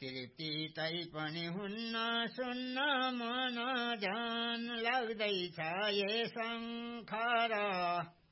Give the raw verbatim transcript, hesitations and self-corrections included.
तृप्ति तै पनि हुन्न सुन्न मन जान लाग्दैछ ये शङ्कर